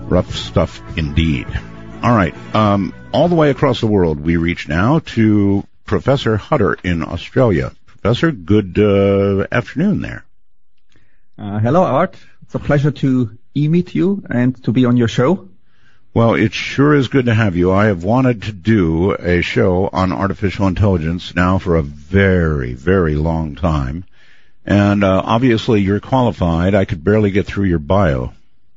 Rough stuff indeed. All right. All the way across the world, we reach now to Professor Hutter in Australia. Professor, good afternoon there. Hello, Art. It's a pleasure to meet you and to be on your show. Well, it sure is good to have you. I have wanted to do a show on artificial intelligence now for a very, very long time. And obviously you're qualified. I could barely get through your bio.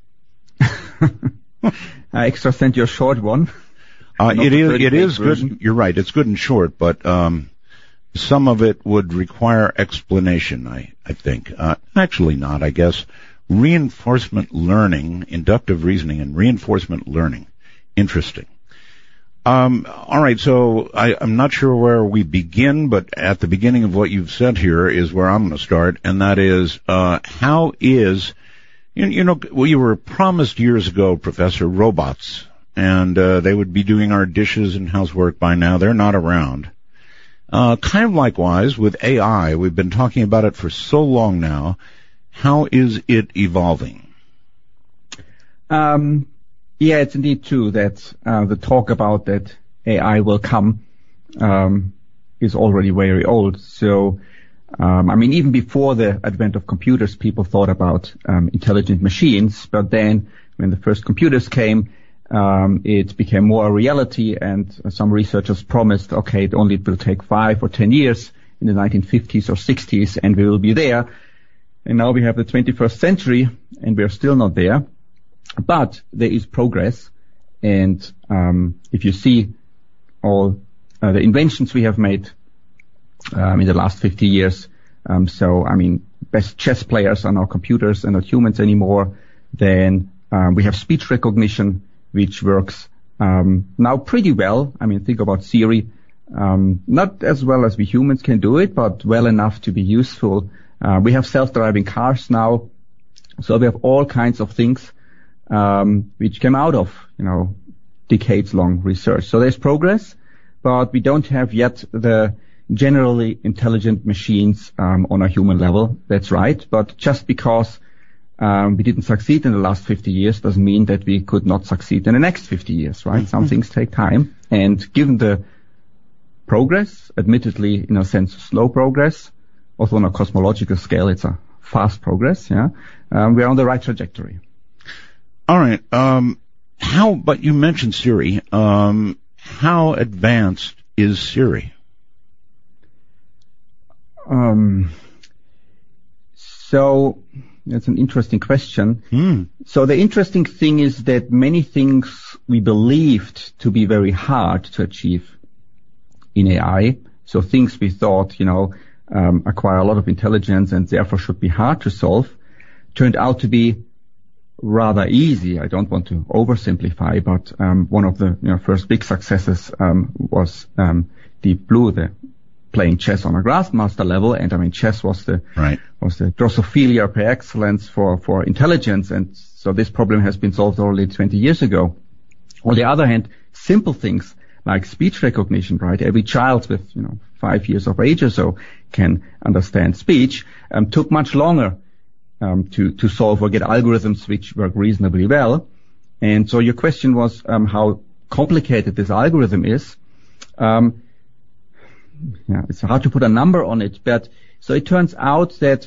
I extra sent you a short one. It is good. You're right. It's good and short, but some of it would require explanation, I think. Actually not, I guess. Reinforcement learning, inductive reasoning, and reinforcement learning. Interesting. All right, so I'm not sure where we begin, but at the beginning of what you've said here is where I'm going to start, and that is, how is, we were promised years ago, Professor, robots, and they would be doing our dishes and housework by now. They're not around. Kind of likewise with AI, we've been talking about it for so long now. How is it evolving? Yeah, it's indeed true that the talk about that AI will come is already very old. So, even before the advent of computers, people thought about intelligent machines. But then when the first computers came, it became more a reality, and some researchers promised, okay, it will take 5 or 10 years in the 1950s or 60s, and we will be there. And now we have the 21st century, and we are still not there. But there is progress, and if you see all the inventions we have made in the last 50 years, best chess players are not computers and not humans anymore. Then we have speech recognition, which works now pretty well. Think about Siri. Not as well as we humans can do it, but well enough to be useful. We have self-driving cars now, so we have all kinds of things which came out of, decades-long research. So there's progress, but we don't have yet the generally intelligent machines on a human level. That's right. But just because we didn't succeed in the last 50 years doesn't mean that we could not succeed in the next 50 years, right? Some things take time. And given the progress, admittedly, in a sense, slow progress, also on a cosmological scale, it's a fast progress, we're on the right trajectory. All right. But you mentioned Siri. How advanced is Siri? So that's an interesting question. So the interesting thing is that many things we believed to be very hard to achieve in AI, so things we thought, acquire a lot of intelligence and therefore should be hard to solve, turned out to be rather easy. I don't want to oversimplify, but one of the first big successes was Deep Blue, the playing chess on a Grandmaster level, and chess was the Drosophila par excellence for intelligence, and so this problem has been solved already 20 years ago. On the other hand, simple things like speech recognition, right? Every child with 5 years of age or so can understand speech. Took much longer to solve or get algorithms which work reasonably well. And so your question was how complicated this algorithm is. It's hard to put a number on it, but so it turns out that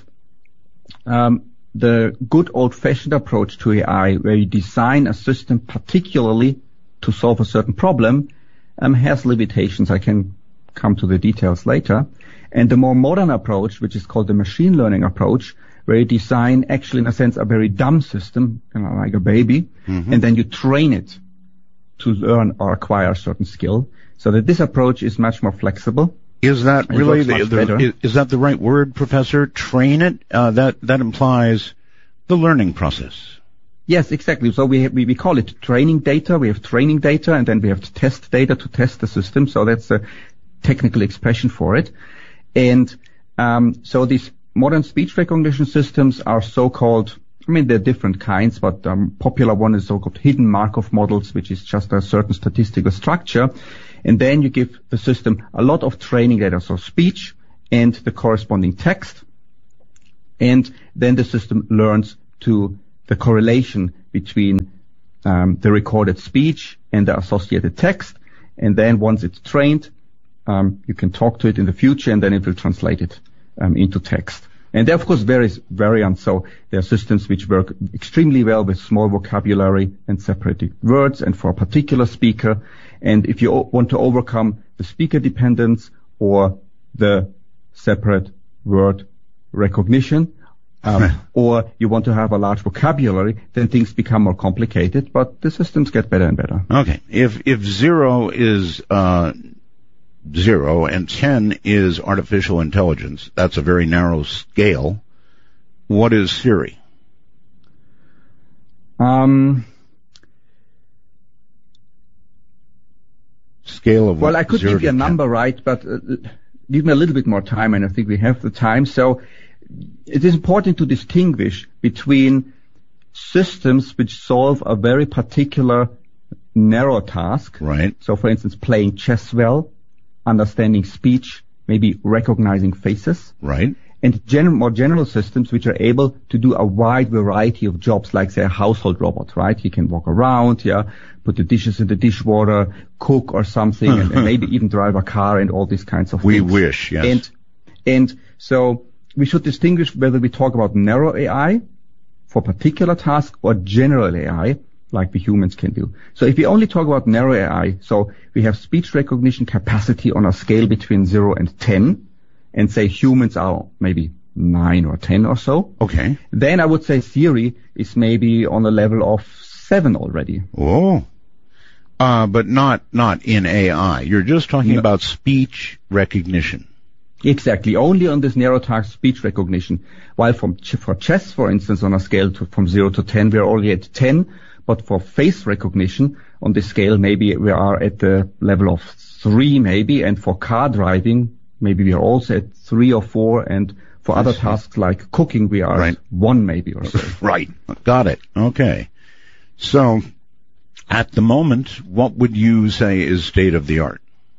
the good old-fashioned approach to AI, where you design a system particularly to solve a certain problem, has limitations. I can come to the details later. And the more modern approach, which is called the machine learning approach, where you design actually, in a sense, a very dumb system, like a baby, and then you train it to learn or acquire a certain skill, so that this approach is much more flexible. Is that really is that the right word, Professor? Train it? That implies the learning process. Yes, exactly. So we call it training data. We have training data, and then we have test data to test the system. So that's a technical expression for it. And so these modern speech recognition systems are so-called, there are different kinds, but popular one is so-called hidden Markov models, which is just a certain statistical structure. And then you give the system a lot of training data, so speech and the corresponding text. And then the system learns to the correlation between the recorded speech and the associated text. And then once it's trained, you can talk to it in the future, and then it will translate it into text. And there, of course, various variants. So there are systems which work extremely well with small vocabulary and separated words and for a particular speaker. And if you want to overcome the speaker dependence or the separate word recognition, or you want to have a large vocabulary, then things become more complicated, but the systems get better and better. Okay. If 0 is 0 and 10 is artificial intelligence, that's a very narrow scale. What is Siri? Scale of well, I could give you a number, right? But give me a little bit more time, and I think we have the time. So it is important to distinguish between systems which solve a very particular narrow task. Right. So, for instance, playing chess well, understanding speech, maybe recognizing faces. Right. And more general systems which are able to do a wide variety of jobs, like, say, a household robot, right? He can walk around, put the dishes in the dishwater, cook or something, and maybe even drive a car and all these kinds of things. We wish, yes. And so we should distinguish whether we talk about narrow AI for particular tasks or general AI, like the humans can do. So if we only talk about narrow AI, so we have speech recognition capacity on a scale between 0 and 10, and say humans are maybe 9 or 10 or so. Okay. Then I would say Siri is maybe on a level of 7 already. Oh. But not in AI. You're just talking about speech recognition. Exactly. Only on this narrow task speech recognition. While for chess, for instance, on a scale from 0 to 10, we are already at 10. But for face recognition on this scale, maybe we are at the level of 3 maybe. And for car driving, maybe we are also at 3 or 4. And for other tasks like cooking, we are at 1 maybe or so. Right. Got it. Okay. So at the moment, what would you say is state of the art?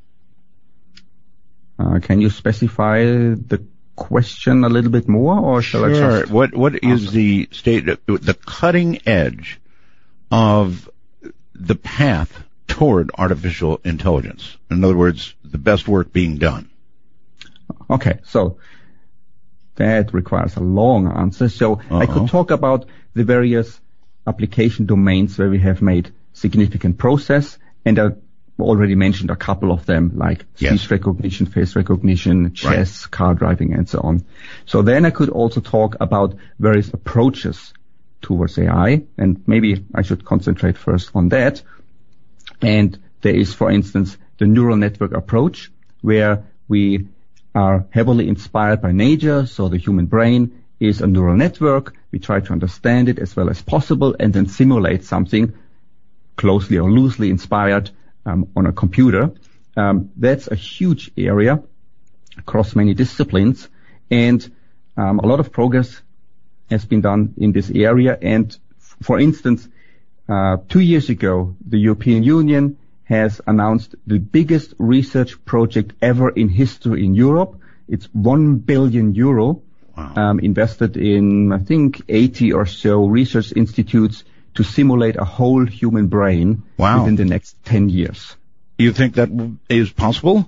Can you specify the question a little bit more, or shall I just... What is the state, the cutting edge of the path toward artificial intelligence? In other words, the best work being done. Okay, so that requires a long answer. So I could talk about the various application domains where we have made significant progress, and I already mentioned a couple of them, like speech recognition, face recognition, chess, car driving, and so on. So then I could also talk about various approaches towards AI, and maybe I should concentrate first on that. And there is, for instance, the neural network approach, where we are heavily inspired by nature. So the human brain is a neural network. We try to understand it as well as possible and then simulate something closely or loosely inspired on a computer. That's a huge area across many disciplines, and a lot of progress has been done in this area. And for instance, 2 years ago, the European Union has announced the biggest research project ever in history in Europe. It's 1 billion euro invested in, I think, 80 or so research institutes to simulate a whole human brain within the next 10 years. You think that is possible?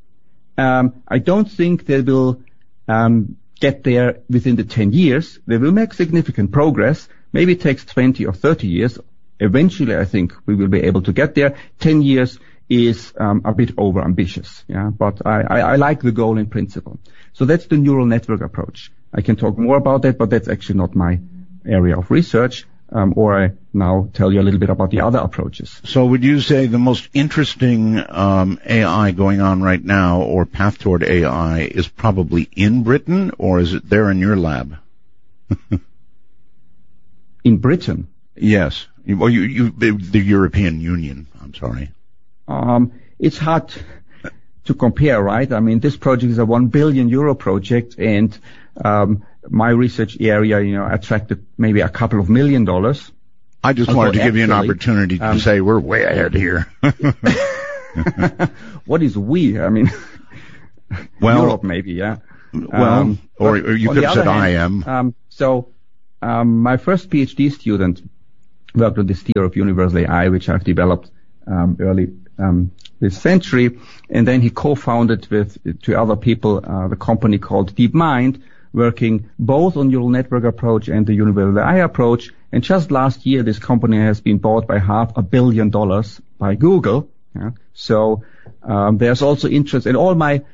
I don't think they will get there within the 10 years. They will make significant progress. Maybe it takes 20 or 30 years. Eventually, I think we will be able to get there. 10 years is a bit over-ambitious, but I like the goal in principle. So that's the neural network approach. I can talk more about that, but that's actually not my area of research. Or I now tell you a little bit about the other approaches. So would you say the most interesting AI going on right now, or path toward AI, is probably in Britain, or is it there in your lab? In Britain? Yes. Well, the European Union, I'm sorry. It's hard to compare, right? I mean, this project is a 1 billion euro project, and my research area, attracted maybe a couple of $1 million. I just wanted to give you an opportunity to say we're way ahead here. What is we? I mean, Europe maybe, or you could have said I am. So my first PhD student worked on this theory of universal AI, which I've developed early this century. And then he co-founded with two other people the company called DeepMind, working both on neural network approach and the universal AI approach. And just last year, this company has been bought by $500 million by Google. Yeah. So there's also interest, and all my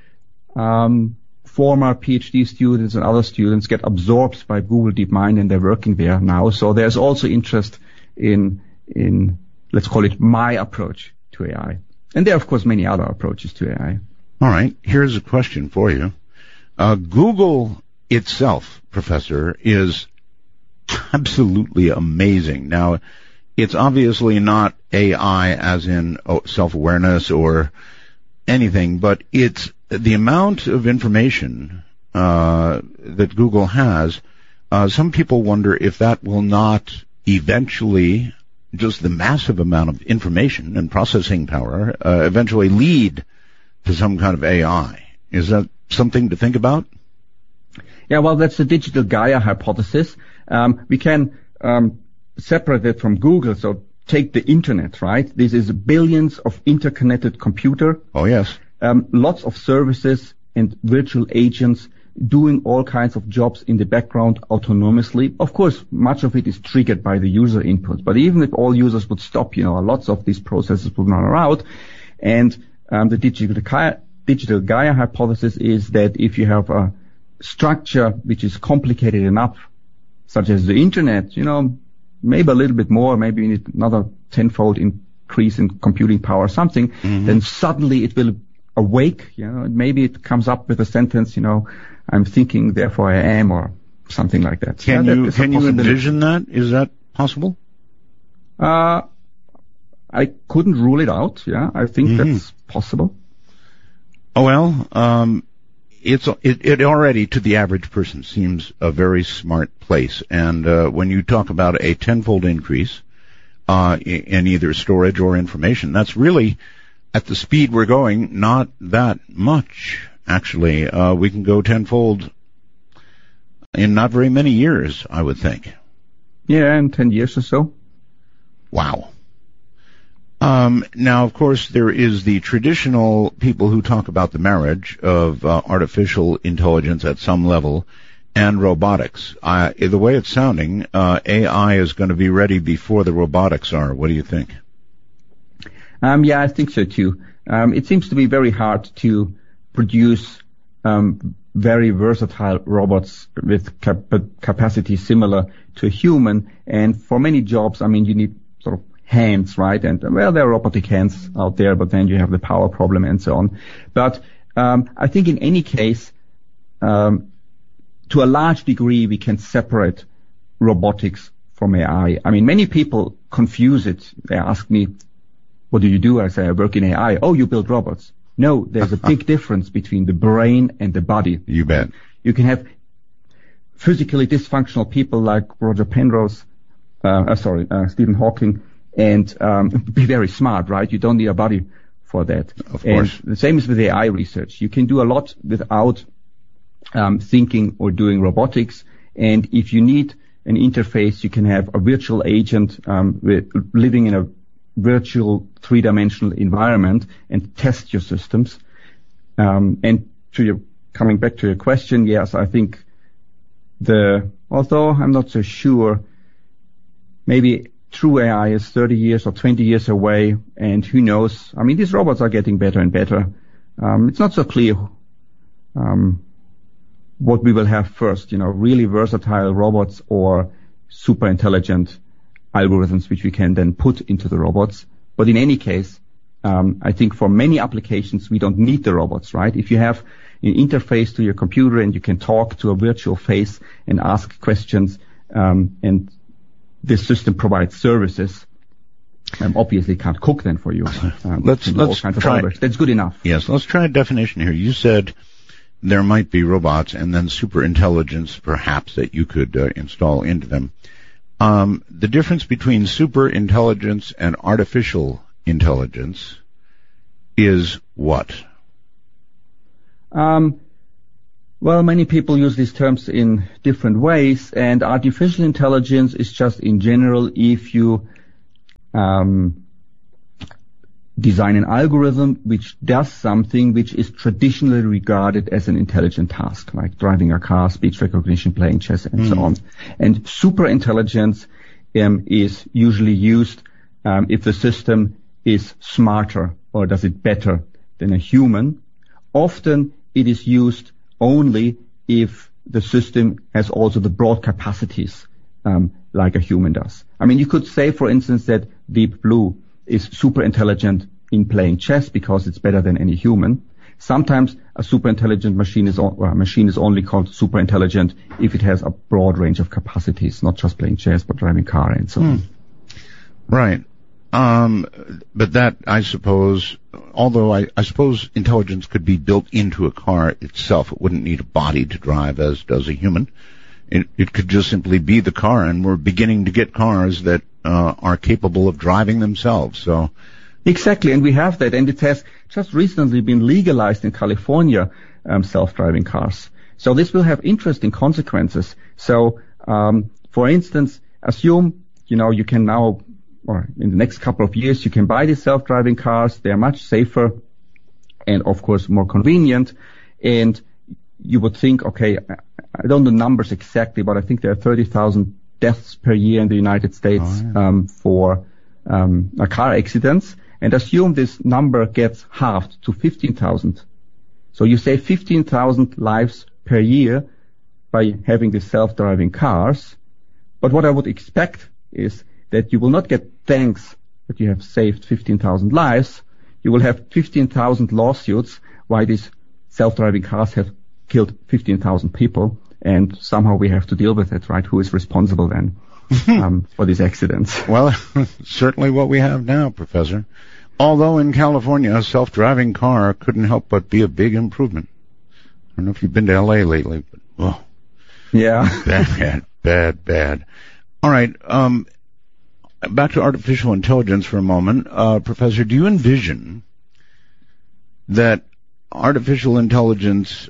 former PhD students and other students get absorbed by Google DeepMind, and they're working there now. So there's also interest in let's call it my approach to AI. And there are, of course, many other approaches to AI. All right. Here's a question for you. Google itself, Professor, is absolutely amazing. Now, it's obviously not AI as in self-awareness or anything, but it's the amount of information that Google has. Some people wonder if that will not eventually, just the massive amount of information and processing power, eventually lead to some kind of AI. Is that something to think about? Yeah, well, that's the digital Gaia hypothesis. We can separate it from Google. So take the internet, right? This is billions of interconnected computer. Oh, yes. Lots of services and virtual agents doing all kinds of jobs in the background autonomously. Of course, much of it is triggered by the user input. But even if all users would stop, lots of these processes would run around. And the digital Gaia hypothesis is that if you have a structure which is complicated enough, such as the internet, maybe a little bit more, maybe you need another tenfold increase in computing power or something, then suddenly it will awake, maybe it comes up with a sentence, I'm thinking, therefore I am, or something like that. Can you envision that? Is that possible? I couldn't rule it out. I think that's possible. Oh, well, it already to the average person seems a very smart place. And when you talk about a tenfold increase in either storage or information, that's really, at the speed we're going, not that much. Actually, we can go tenfold in not very many years, I would think. Yeah, in 10 years or so. Wow. Now, of course, there is the traditional people who talk about the marriage of artificial intelligence at some level and robotics. The way it's sounding, AI is going to be ready before the robotics are. What do you think? Yeah, I think so too. It seems to be very hard to produce very versatile robots with capacity similar to a human. And for many jobs, you need sort of hands, right? And well, there are robotic hands out there, but then you have the power problem and so on. But I think in any case, to a large degree, we can separate robotics from AI. Many people confuse it. They ask me, what do you do? I say, I work in AI. Oh, you build robots. No, there's a big difference between the brain and the body. You bet. You can have physically dysfunctional people like Roger Penrose, Stephen Hawking, and be very smart, right? You don't need a body for that. Of course. And the same is with AI research. You can do a lot without thinking or doing robotics. And if you need an interface, you can have a virtual agent living in a virtual three-dimensional environment and test your systems. And coming back to your question, yes, I think although I'm not so sure, maybe true AI is 30 years or 20 years away, and who knows? These robots are getting better and better. It's not so clear what we will have first, really versatile robots or super intelligent algorithms which we can then put into the robots. But in any case, I think for many applications, we don't need the robots, right? If you have an interface to your computer and you can talk to a virtual face and ask questions, and this system provides services, obviously can't cook then for you. Let's try. That's good enough. Yes, let's try a definition here. You said there might be robots and then super intelligence, perhaps, that you could install into them. The difference between super intelligence and artificial intelligence is what? Well, many people use these terms in different ways, and artificial intelligence is just in general if you design an algorithm which does something which is traditionally regarded as an intelligent task, like driving a car, speech recognition, playing chess, and so on. And super intelligence is usually used if the system is smarter or does it better than a human. Often it is used only if the system has also the broad capacities like a human does. I mean, you could say, for instance, that Deep Blue is super intelligent in playing chess because it's better than any human. Sometimes a super intelligent machine is only called super intelligent if it has a broad range of capacities, not just playing chess, but driving car and so on. Right. But that, I suppose, although I suppose intelligence could be built into a car itself, it wouldn't need a body to drive as does a human. It could just simply be the car, and we're beginning to get cars that are capable of driving themselves. So, exactly, and we have that, and it has just recently been legalized in California, self-driving cars. So this will have interesting consequences. So, for instance, assume, you can now, or in the next couple of years, you can buy these self-driving cars. They are much safer and, of course, more convenient. And you would think, okay, I don't know the numbers exactly, but I think there are 30,000 deaths per year in the United States for car accidents. And assume this number gets halved to 15,000. So you save 15,000 lives per year by having these self-driving cars. But what I would expect is that you will not get thanks that you have saved 15,000 lives. You will have 15,000 lawsuits why these self-driving cars have killed 15,000 people, and somehow we have to deal with it, right? Who is responsible then for these accidents? Well, certainly what we have now, Professor. Although in California, a self-driving car couldn't help but be a big improvement. I don't know if you've been to L.A. lately, but, yeah. Bad. All right, back to artificial intelligence for a moment. Professor, do you envision that artificial intelligence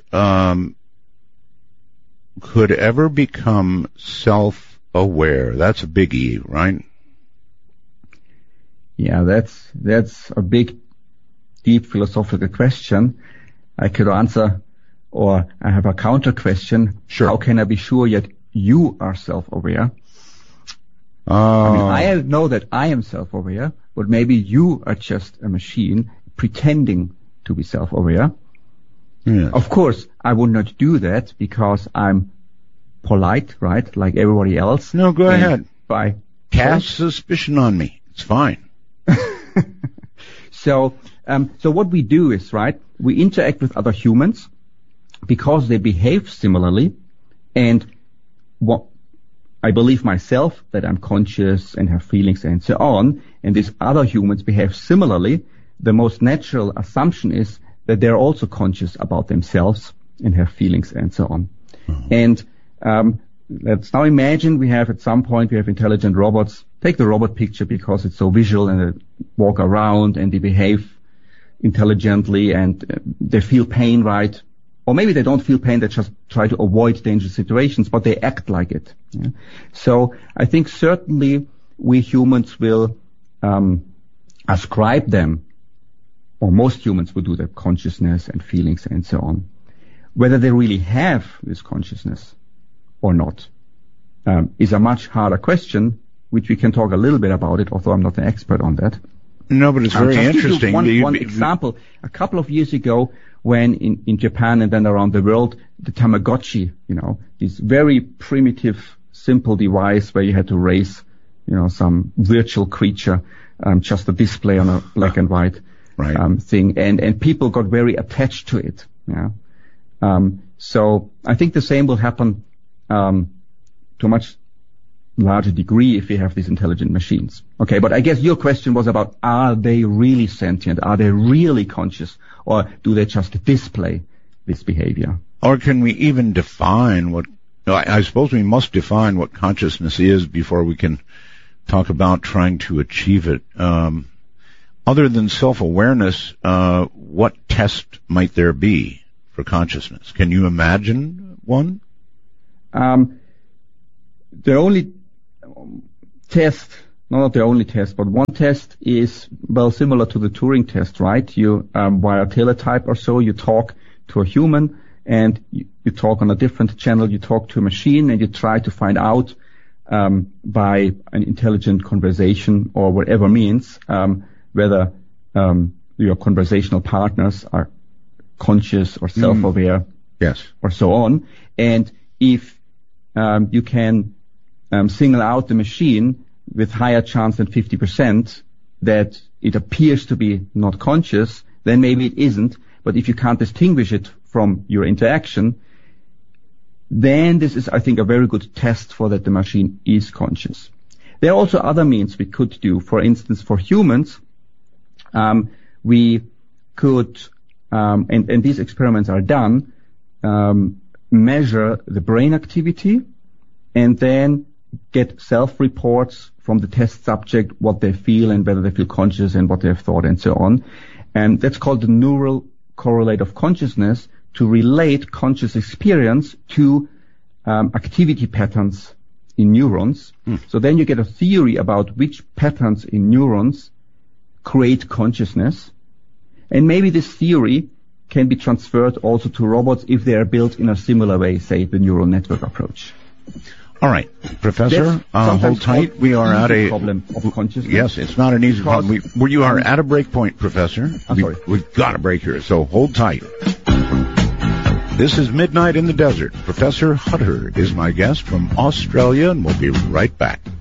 could ever become self-aware? That's a biggie, right? Yeah, that's a big, deep philosophical question. I could answer, or I have a counter question. Sure. How can I be sure yet you are self-aware? I know that I am self-aware, but maybe you are just a machine pretending to be self-aware. Yes. Of course, I would not do that because I'm polite, right? Like everybody else. No, go ahead. Cast suspicion on me. It's fine. So what we do is, right, we interact with other humans because they behave similarly, and what I believe myself that I'm conscious and have feelings and so on, and these other humans behave similarly. The most natural assumption is that they're also conscious about themselves and have feelings and so on. And let's now imagine we have intelligent robots. Take the robot picture because it's so visual, and they walk around and they behave intelligently and they feel pain, right? Or maybe they don't feel pain, they just try to avoid dangerous situations, but they act like it. Yeah? So I think certainly we humans will ascribe them, or most humans will do that, consciousness and feelings and so on. Whether they really have this consciousness or not is a much harder question, which we can talk a little bit about it, although I'm not an expert on that. No, but it's very interesting. One example, a couple of years ago, when in Japan and then around the world, the Tamagotchi, this very primitive, simple device where you had to raise, some virtual creature, just a display on a black and white thing, and people got very attached to it. Yeah. So I think the same will happen to a much larger degree if we have these intelligent machines. Okay, but I guess your question was about, are they really sentient? Are they really conscious? Or do they just display this behavior? Or can we even define I suppose we must define what consciousness is before we can talk about trying to achieve it. Other than self-awareness, what test might there be for consciousness. Can you imagine one? The only test, not the only test, but one test is, well, similar to the Turing test, right? You, via teletype or so, you talk to a human, and you talk on a different channel, you talk to a machine, and you try to find out, by an intelligent conversation or whatever means, whether your conversational partners are conscious or self-aware, yes, or so on. And if you can single out the machine with higher chance than 50% that it appears to be not conscious, then maybe it isn't. But if you can't distinguish it from your interaction, then this is, I think, a very good test for that the machine is conscious. There are also other means we could do. For instance, for humans, we could, and these experiments are done, measure the brain activity and then get self-reports from the test subject, what they feel and whether they feel conscious and what they have thought and so on. And that's called the neural correlate of consciousness, to relate conscious experience to activity patterns in neurons. So then you get a theory about which patterns in neurons create consciousness. And maybe this theory can be transferred also to robots if they are built in a similar way, say the neural network approach. All right, Professor, hold tight. We are at a problem of consciousness. Yes, it's not an easy problem. You are at a break point, Professor. Sorry. We've got a break here, so hold tight. This is Midnight in the Desert. Professor Hutter is my guest from Australia, and we'll be right back.